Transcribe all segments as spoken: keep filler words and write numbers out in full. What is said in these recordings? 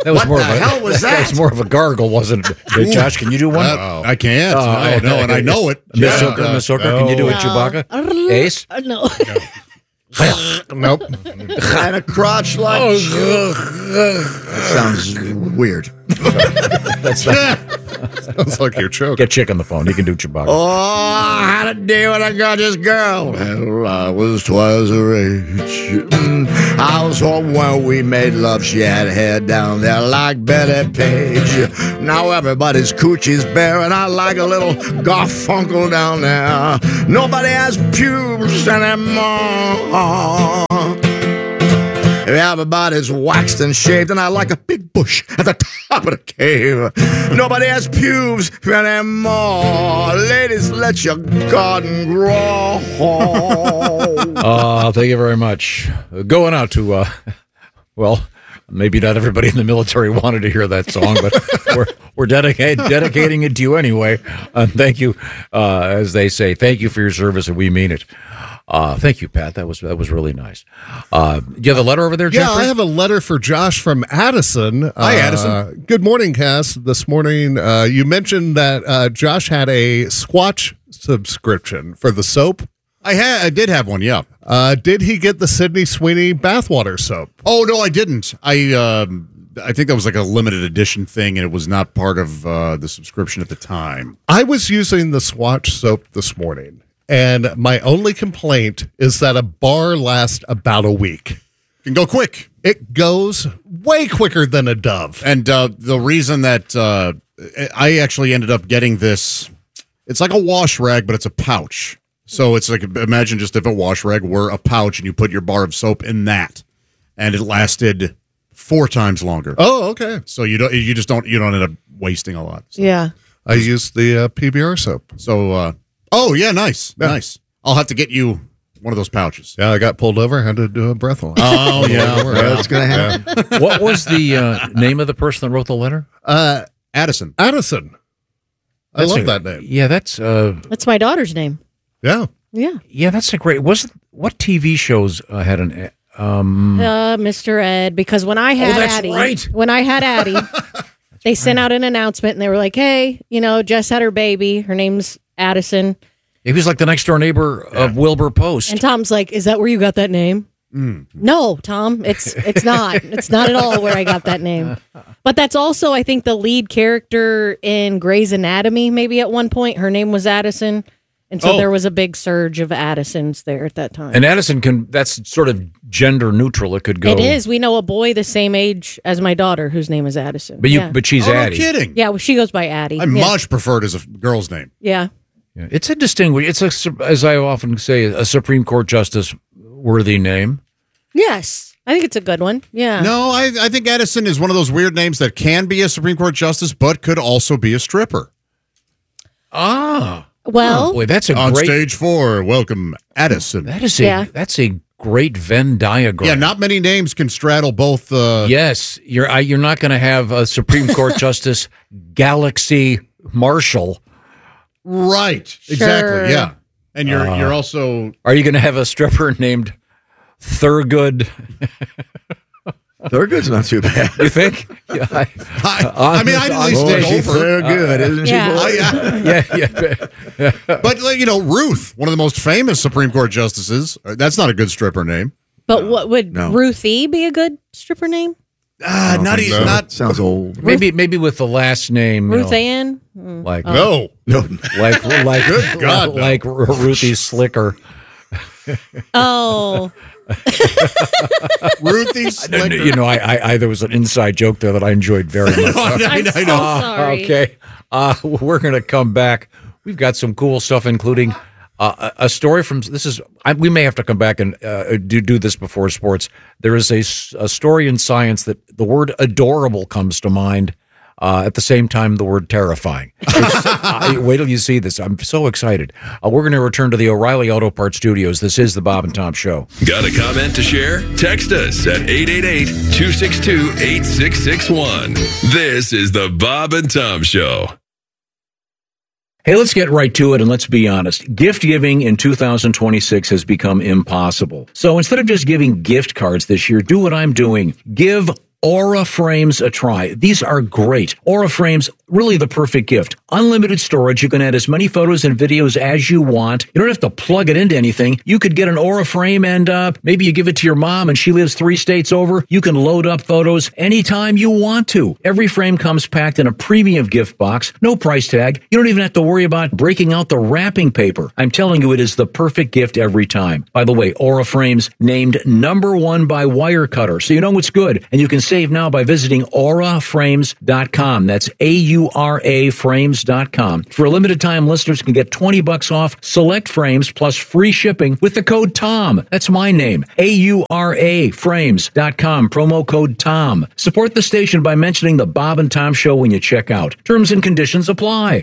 That was what more the of a, hell was that? That was more of a gargle, wasn't it? Hey, Josh, can you do one? Uh, I can't. Uh, no, no, and I know it. Miss Yeah. Hooker, Miss Hooker, No. can you do a No. Chewbacca? Ace? Uh, no. Nope. And a crotch like that sounds weird. That's that. Sounds like you're choking. Get Chick on the phone. He can do Chewbacca. Oh, I had a day when I got this girl. Well, I was twice her age. Mm, I was home when we made love. She had hair down there like Betty Page. Now everybody's coochie's bare, and I like a little Garfunkel down there. Nobody has pubes anymore. Everybody's waxed and shaved, and I like a big bush at the top of the cave. Nobody has pubes anymore. Ladies, let your garden grow. Uh, thank you very much. Uh, going out to, uh, well, maybe not everybody in the military wanted to hear that song, but we're we're dedicated, dedicating it to you anyway. Uh, thank you, uh, as they say, thank you for your service, and we mean it. Uh, thank you, Pat. That was that was really nice. Uh, do you have a letter over there, Yeah, Jeffrey? I have a letter for Josh from Addison. Hi, Uh, Addison. Good morning, Cass. This morning, uh, you mentioned that uh, Josh had a Squatch subscription for the soap. I had, I did have one. Yeah. Uh, did he get the Sydney Sweeney bathwater soap? Oh no, I didn't. I um, I think that was like a limited edition thing, and it was not part of uh, the subscription at the time. I was using the Swatch soap this morning, and my only complaint is that a bar lasts about a week. It can go quick. It goes way quicker than a Dove. And uh, the reason that uh, I actually ended up getting this, it's like a wash rag, but it's a pouch. So it's like, imagine just if a wash rag were a pouch and you put your bar of soap in that, and it lasted four times longer. Oh, okay. So you don't, you just don't, you don't end up wasting a lot. So, Yeah. I used the uh, P B R soap. so uh, oh yeah, nice, Yeah. nice. I'll have to get you one of those pouches. Yeah, I got pulled over, had to do a breathalyzer. Oh yeah, That's going to happen. What was the uh, name of the person that wrote the letter? Uh, Addison. Addison. I That's love a- that name. Yeah, that's uh, That's my daughter's name. Yeah. Yeah. yeah, that's a great. Was what T V shows uh, had an um? Uh, Mister Ed, because when I had Oh, that's Addie, right. when I had Addie, they sent out an announcement and they were like, "Hey, you know, Jess had her baby. Her name's Addison." He was like the next door neighbor of Wilbur Post. And Tom's like, "Is that where you got that name?" No, Tom, it's it's not. It's not at all where I got that name. But that's also, I think, the lead character in Grey's Anatomy. Maybe at one point, her name was Addison, and so Oh. there was a big surge of Addisons there at that time. And Addison can, that's sort of gender neutral. It could go. It is. We know a boy the same age as my daughter whose name is Addison. But you, yeah. but she's Oh, no Addie. kidding. yeah, well, she goes by Addie. I yeah. much preferred as a girl's name. yeah. Yeah. It's a distinguished, it's a, su- as I often say, a Supreme Court justice worthy name. Yes. I think it's a good one. Yeah. No, I, I think Addison is one of those weird names that can be a Supreme Court justice, but could also be a stripper. Ah. Well, Boy, that's a On great, stage four, welcome Addison. that is a, Yeah. that's a great Venn diagram. Yeah, not many names can straddle both. Uh, Yes, you're I, you're not going to have a Supreme Court Justice Galaxy Marshall. Right. Sure. Exactly. Yeah. And you're Uh, you're also Are you going to have a stripper named Thurgood? Thurgood's not too bad. You think? Yeah, I, I, I mean, I'd at least Boy, take she's over. very good, isn't she? Yeah. boy? I- I- yeah, yeah. but like, you know, Ruth, one of the most famous Supreme Court justices. uh, That's not a good stripper name. but what would No. Ruthie be a good stripper name? Uh, not think even so. not. Sounds old. Maybe maybe with the last name, you Ruth know, Ann? Mm. like No. No. like like Good God, no. like Ruthie Slicker. Oh, Ruthie Slicker. You know, I, I, I there was an inside joke there that I enjoyed very much. I I'm know, so I know. sorry. Okay, uh, we're going to come back. We've got some cool stuff, including uh, a a story from this is. I, we may have to come back and uh, do do this before sports. There is a, s- a story in science that the word adorable comes to mind. Uh, at the same time, the word terrifying. It's- uh, wait till you see this. I'm so excited. Uh, we're going to return to the O'Reilly Auto Parts Studios. This is the Bob and Tom Show. Got a comment to share? Text us at eight eight eight, two six two, eight six six one. This is the Bob and Tom Show. Hey, let's get right to it and let's be honest. Gift giving in two thousand twenty-six has become impossible. So instead of just giving gift cards this year, do what I'm doing. Give Aura Frames a try. These are great. Aura Frames, really the perfect gift. Unlimited storage. You can add as many photos and videos as you want. You don't have to plug it into anything. You could get an Aura frame and uh, maybe you give it to your mom and she lives three states over. You can load up photos anytime you want to. Every frame comes packed in a premium gift box. No price tag. You don't even have to worry about breaking out the wrapping paper. I'm telling you, it is the perfect gift every time. By the way, Aura Frames named number one by Wirecutter, so you know it's good. And you can save now by visiting aura frames dot com. That's A U R A frames dot com. For a limited time, listeners can get twenty bucks off select frames plus free shipping with the code TOM. That's my name. A U R A frames dot com. Promo code TOM. Support the station by mentioning the Bob and Tom Show when you check out. Terms and conditions apply.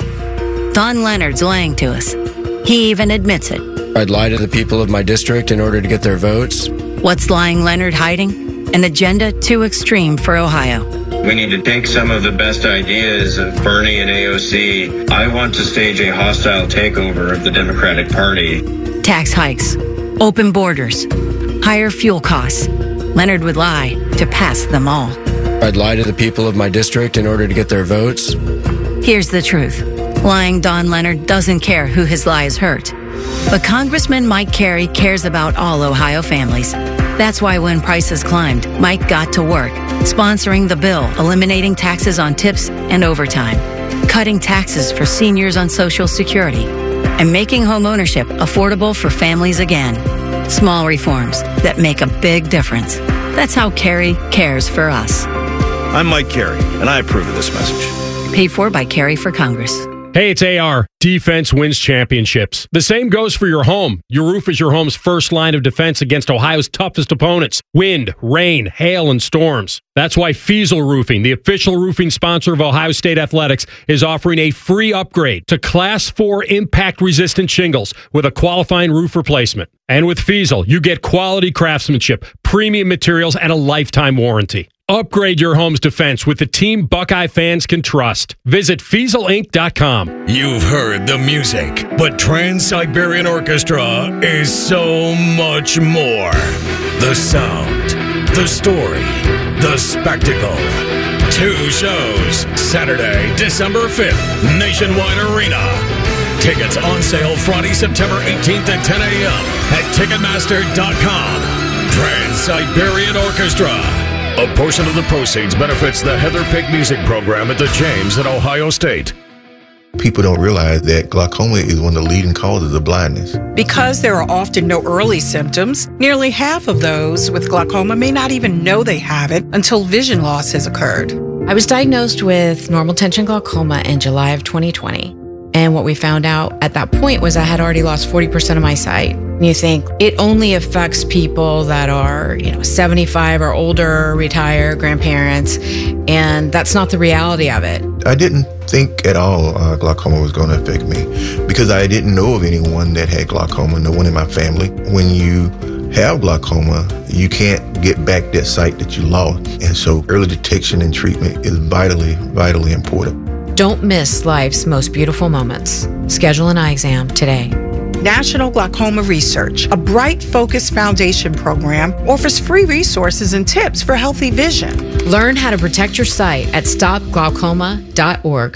Don Leonard's lying to us. He even admits it. I'd lie to the people of my district in order to get their votes. What's lying Leonard hiding? An agenda too extreme for Ohio. We need to take some of the best ideas of Bernie and A O C. I want to stage a hostile takeover of the Democratic Party. Tax hikes, open borders, higher fuel costs. Leonard would lie to pass them all. I'd lie to the people of my district in order to get their votes. Here's the truth. Lying Don Leonard doesn't care who his lies hurt. But Congressman Mike Carey cares about all Ohio families. That's why when prices climbed, Mike got to work, sponsoring the bill, eliminating taxes on tips and overtime, cutting taxes for seniors on Social Security, and making home ownership affordable for families again. Small reforms that make a big difference. That's how Carey cares for us. I'm Mike Carey, and I approve of this message. Paid for by Carey for Congress. Hey, it's A R. Defense wins championships. The same goes for your home. Your roof is your home's first line of defense against Ohio's toughest opponents. Wind, rain, hail, and storms. That's why Fiesel Roofing, the official roofing sponsor of Ohio State Athletics, is offering a free upgrade to Class four impact-resistant shingles with a qualifying roof replacement. And with Fiesel, you get quality craftsmanship, premium materials, and a lifetime warranty. Upgrade your home's defense with the team Buckeye fans can trust. Visit Fiesel Inc dot com. You've heard the music, but Trans-Siberian Orchestra is so much more. The sound, the story, the spectacle. Two shows, Saturday, December fifth, Nationwide Arena. Tickets on sale Friday, September eighteenth at ten a.m. at Ticketmaster dot com. Trans-Siberian Orchestra. A portion of the proceeds benefits the Heather Pig Music Program at the James at Ohio State. People don't realize that glaucoma is one of the leading causes of blindness. Because there are often no early symptoms, nearly half of those with glaucoma may not even know they have it until vision loss has occurred. I was diagnosed with normal tension glaucoma in July of twenty twenty. And what we found out at that point was I had already lost forty percent of my sight. And you think it only affects people that are, you know, seventy-five or older, retired, grandparents, and that's not the reality of it. I didn't think at all uh, glaucoma was going to affect me because I didn't know of anyone that had glaucoma, no one in my family. When you have glaucoma, you can't get back that sight that you lost. And so early detection and treatment is vitally, vitally important. Don't miss life's most beautiful moments. Schedule an eye exam today. National Glaucoma Research, a Bright Focus Foundation program, offers free resources and tips for healthy vision. Learn how to protect your sight at stop glaucoma dot org.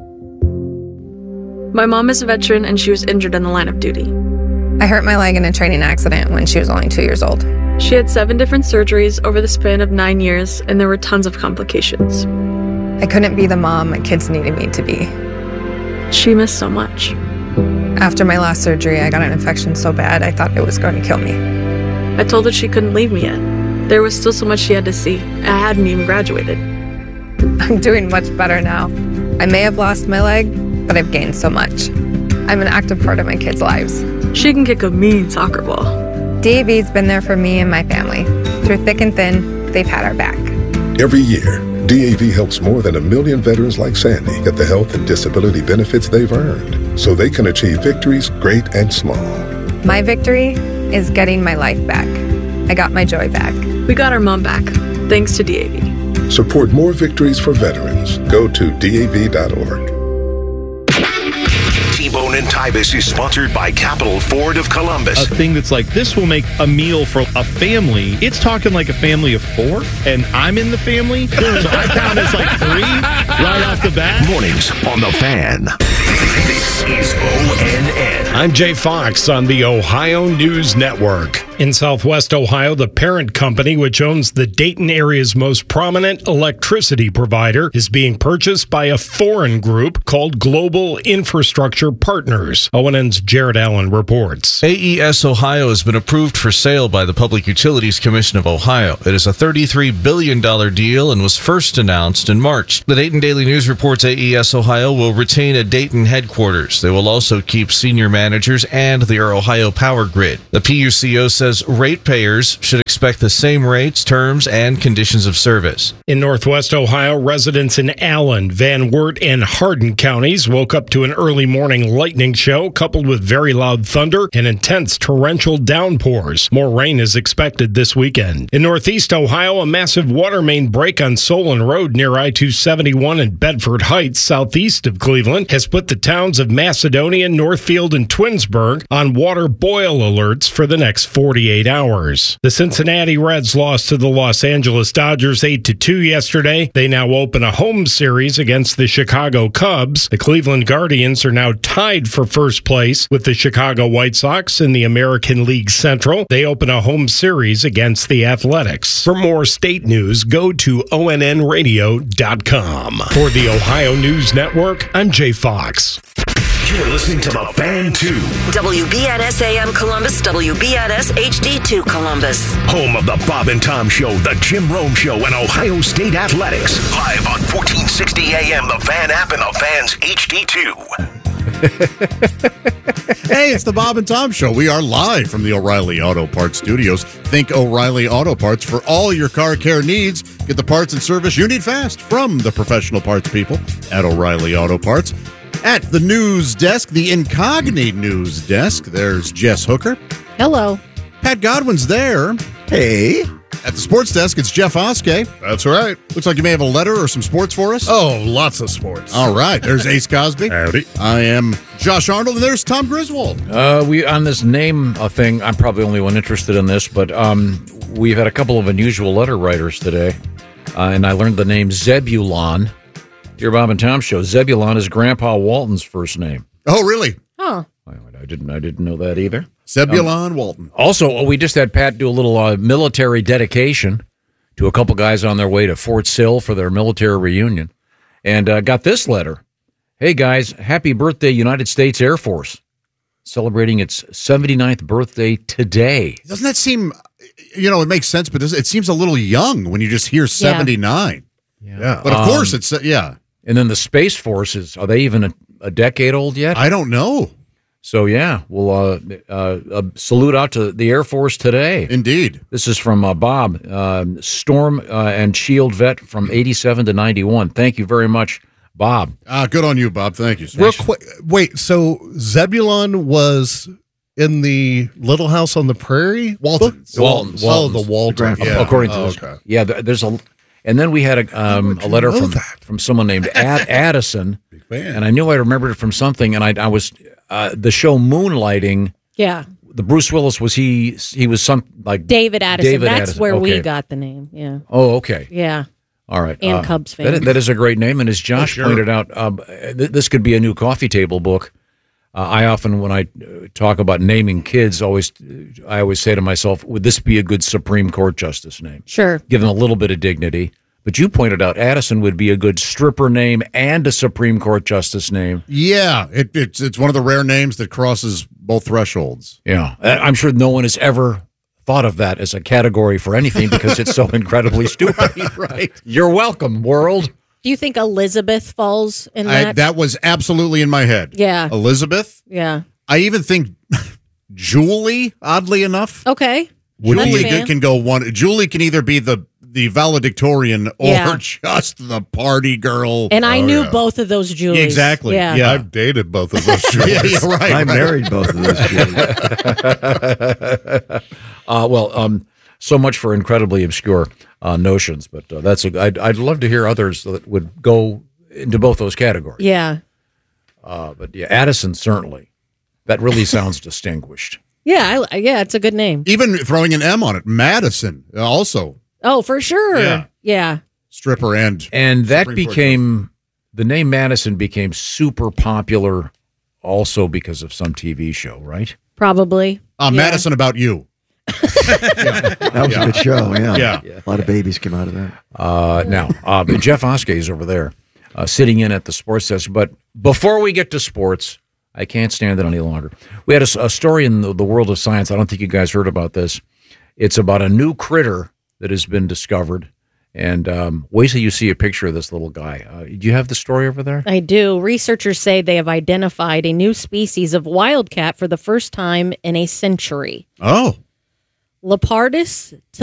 My mom is a veteran and she was injured in the line of duty. I hurt my leg in a training accident when she was only two years old. She had seven different surgeries over the span of nine years, and there were tons of complications. I couldn't be the mom my kids needed me to be. She missed so much. After my last surgery, I got an infection so bad I thought it was going to kill me. I told her she couldn't leave me yet. There was still so much she had to see. I hadn't even graduated. I'm doing much better now. I may have lost my leg, but I've gained so much. I'm an active part of my kids' lives. She can kick a mean soccer ball. D A V's been there for me and my family. Through thick and thin, they've had our back. Every year, D A V helps more than a million veterans like Sandy get the health and disability benefits they've earned so they can achieve victories great and small. My victory is getting my life back. I got my joy back. We got our mom back, thanks to D A V. Support more victories for veterans. Go to D A V dot org. T-Bone Bone and Tybus is sponsored by Capital Ford of Columbus. A thing that's like, this will make a meal for a family. It's talking like a family of four, and I'm in the family, so I count as like three right off the bat. Mornings on The Fan. This is O N N. I'm Jay Fox on the Ohio News Network. In Southwest Ohio, the parent company, which owns the Dayton area's most prominent electricity provider, is being purchased by a foreign group called Global Infrastructure Partners. O N N's Jared Allen reports. A E S Ohio has been approved for sale by the Public Utilities Commission of Ohio. It is a thirty-three billion dollars deal and was first announced in March. The Dayton Daily News reports A E S Ohio will retain a Dayton headquarters. They will also keep senior managers and their Ohio power grid. The P U C O says ratepayers should expect the same rates, terms, and conditions of service. In Northwest Ohio, residents in Allen, Van Wert, and Hardin counties woke up to an early morning lightning show coupled with very loud thunder and intense torrential downpours. More rain is expected this weekend. In Northeast Ohio, a massive water main break on Solon Road near I two seventy-one in Bedford Heights, southeast of Cleveland, has put the towns of Macedonia, Northfield, and Twinsburg on water boil alerts for the next forty-eight hours. The Cincinnati Reds lost to the Los Angeles Dodgers eight to two yesterday. They now open a home series against the Chicago Cubs. The Cleveland Guardians are now tied for first place with the Chicago White Sox in the American League Central. They open a home series against the Athletics. For more state news, go to O N N radio dot com. For the Ohio News Network, I'm Jay Fox. You're listening to The Fan two. W B N S A M Columbus, W B N S H D two Columbus. Home of the Bob and Tom Show, the Jim Rome Show, and Ohio State Athletics. Live on fourteen sixty A M, the Fan app, and the Fan's H D two. Hey, it's the Bob and Tom Show. We are live from the O'Reilly Auto Parts Studios. Think O'Reilly Auto Parts for all your car care needs. Get the parts and service you need fast from the professional parts people at O'Reilly Auto Parts. At the news desk, the incognito news desk, there's Jess Hooker. Hello. Pat Godwin's there. Hey. At the sports desk, it's Jeff Oskey. That's right. Looks like you may have a letter or some sports for us. Oh, lots of sports. All right. There's Ace Cosby. Howdy. I am Josh Arnold, and there's Tom Griswold. Uh, we on this name uh, thing, I'm probably the only one interested in this, but um, we've had a couple of unusual letter writers today, uh, and I learned the name Zebulon. Dear Bob and Tom Show, Zebulon is Grandpa Walton's first name. Oh, really? Huh. I didn't. I didn't know that either. Zebulon um, Walton. Also, we just had Pat do a little uh, military dedication to a couple guys on their way to Fort Sill for their military reunion, and uh, got this letter. Hey guys, happy birthday, United States Air Force, celebrating its seventy-ninth birthday today. Doesn't that seem? You know, it makes sense, but it seems a little young when you just hear seventy-nine. Yeah, yeah. But of um, course, it's uh, yeah. And then the Space Forces, are they even a, a decade old yet? I don't know. So, yeah, we'll uh, uh, uh, salute out to the Air Force today. Indeed. This is from uh, Bob, uh, Storm uh, and Shield vet from eighty-seven to ninety-one. Thank you very much, Bob. Ah, good on you, Bob. Thank you. Real quick, wait, so Zebulon was in the Little House on the Prairie? Walton. Walton. Oh, the Walton. The yeah. According to oh, this. okay. Yeah, there's a... And then we had a um, a letter from that? from someone named Ad Addison, Big fan. And I knew I remembered it from something. And I, I was uh, the show Moonlighting. Yeah, the Bruce Willis was he he was some like David Addison. David That's Addison. where okay. we got the name. Yeah. Oh, okay. Yeah. All right. And uh, Cubs fan. That, that is a great name, and as Josh oh, sure. pointed out, uh, th- this could be a new coffee table book. Uh, I often, when I uh, talk about naming kids, always I always say to myself, would this be a good Supreme Court justice name? Sure. Give them a little bit of dignity. But you pointed out Addison would be a good stripper name and a Supreme Court justice name. Yeah, it, it's it's one of the rare names that crosses both thresholds. Yeah, I'm sure no one has ever thought of that as a category for anything because it's so incredibly stupid. Right. You're welcome, world. Do you think Elizabeth falls in that? I, that was absolutely in my head. Yeah. Elizabeth. Yeah. I even think Julie, oddly enough. Okay. Julie can, can go one. Julie can either be the the valedictorian or Yeah. just the party girl. And I Oh, knew yeah. both of those Julies. Exactly. Yeah. Yeah. I've dated both of those Julies. Yeah, yeah, right, I right. married both of those Julies. uh, well, um, so much for incredibly obscure uh, notions, but uh, that's a, I'd, I'd love to hear others that would go into both those categories. Yeah. Uh, but yeah, Addison, certainly. That really sounds distinguished. Yeah, I, yeah, it's a good name. Even throwing an M on it, Madison, also. Oh, for sure. Yeah. Yeah. Stripper and And that Supreme Court became, the name Madison became super popular also because of some T V show, right? Probably. Uh, Yeah. Madison About You. That was Yeah. a good show, yeah. Yeah. A lot of babies came out of that. Uh, now, uh, Jeff Oskey is over there uh, sitting in at the sports desk. But before we get to sports, I can't stand it any longer. We had a, a story in the, the world of science. I don't think you guys heard about this. It's about a new critter that has been discovered. And um, wait till you see a picture of this little guy. Uh, do you have the story over there? I do. Researchers say they have identified a new species of wildcat for the first time in a century. Oh. Lepardus